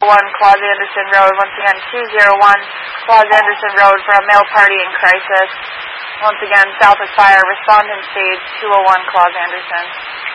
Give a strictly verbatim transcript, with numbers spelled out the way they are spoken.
one Claus Anderson Road. Once again, two oh one Claus Anderson Road for a male party in crisis. Once again, South of Fire, respond in stage two oh one Claus Anderson.